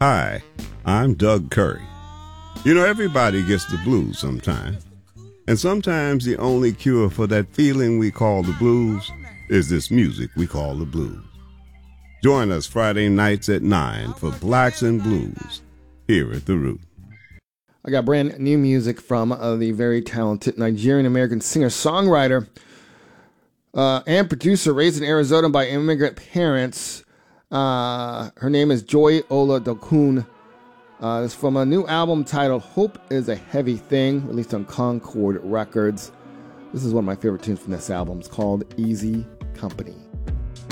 Hi, I'm Doug Curry. You know, everybody gets the blues sometime. And sometimes the only cure for that feeling we call the blues is this music we call the blues. Join us Friday nights at 9 for Blacks and Blues here at The Root. I got brand new music from the very talented Nigerian-American singer-songwriter and producer raised in Arizona by immigrant parents. Her name is Joy Oladokun. It's from a new album titled Hope is a Heavy Thing, released on Concord Records. This is one of my favorite tunes from this album. It's called Easy Company.